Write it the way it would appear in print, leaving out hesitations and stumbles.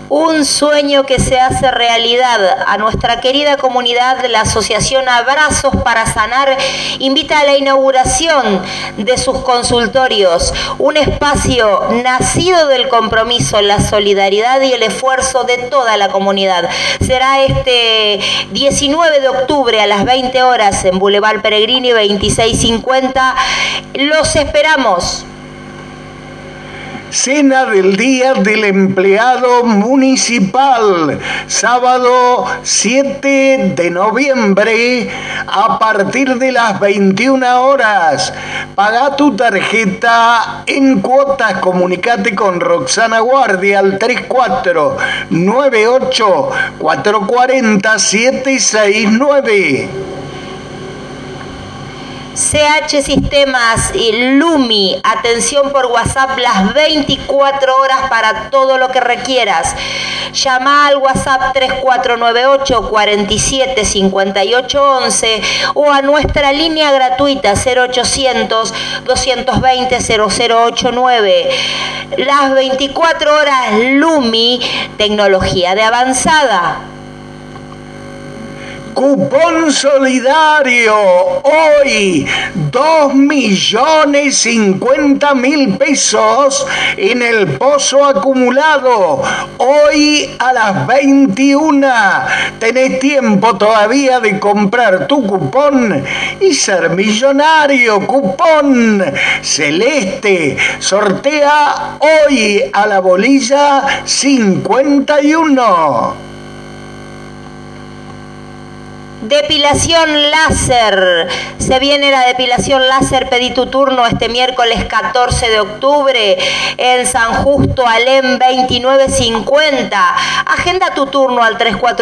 Un sueño que se hace realidad. A nuestra querida comunidad, la Asociación Abrazos para Sanar invita a la inauguración de sus consultorios, un espacio nacido del compromiso, la solidaridad y el esfuerzo de toda la comunidad. Será este 19 de octubre a las 20 horas en Boulevard Peregrini 2650. Los esperamos. Cena del Día del Empleado Municipal, sábado 7 de noviembre a partir de las 21 horas. Paga tu tarjeta en cuotas. Comunicate con Roxana Guardia al 3498 440 769. CH Sistemas y Lumi, atención por WhatsApp las 24 horas para todo lo que requieras. Llama al WhatsApp 3498 47 58 11 o a nuestra línea gratuita 0800 220 0089. Las 24 horas Lumi, tecnología de avanzada. Cupón solidario, hoy 2.050.000 pesos en el pozo acumulado, hoy a las 21. Tenés tiempo todavía de comprar tu cupón y ser millonario. Cupón celeste, sortea hoy a la bolilla 51. Depilación láser. Se viene la depilación láser. Pedí tu turno este miércoles 14 de octubre en San Justo, Alem 2950. Agenda tu turno al 34